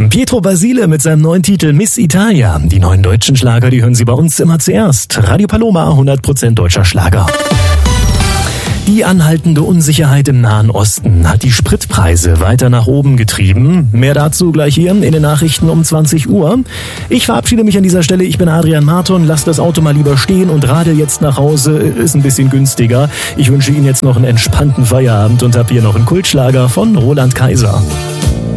Pietro Basile mit seinem neuen Titel Miss Italia. Die neuen deutschen Schlager, die hören Sie bei uns immer zuerst. Radio Paloma, 100% deutscher Schlager. Die anhaltende Unsicherheit im Nahen Osten hat die Spritpreise weiter nach oben getrieben. Mehr dazu gleich hier in den Nachrichten um 20 Uhr. Ich verabschiede mich an dieser Stelle. Ich bin Adrian Marton. Lasst das Auto mal lieber stehen und radel jetzt nach Hause. Ist ein bisschen günstiger. Ich wünsche Ihnen jetzt noch einen entspannten Feierabend und habe hier noch einen Kultschlager von Roland Kaiser.